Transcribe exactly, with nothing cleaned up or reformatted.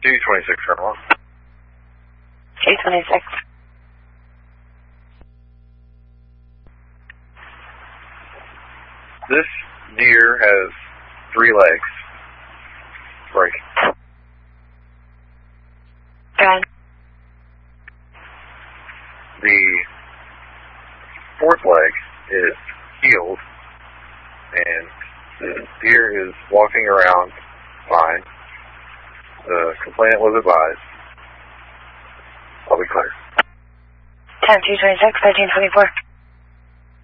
two twenty-six, Colonel. two twenty-six. This deer has three legs. Break. Good. The fourth leg is healed, and the deer is walking around fine. The complainant was advised. I'll be clear. ten two twenty-six, thirteen twenty-four.